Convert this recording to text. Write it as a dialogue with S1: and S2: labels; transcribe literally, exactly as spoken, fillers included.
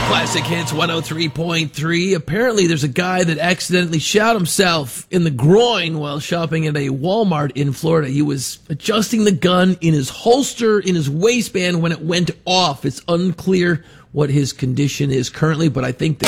S1: Classic Hits one oh three point three. Apparently there's a guy that accidentally shot himself in the groin while shopping at a Walmart in Florida. He was adjusting the gun in his holster in his waistband when it went off. It's unclear what his condition is currently, but I think the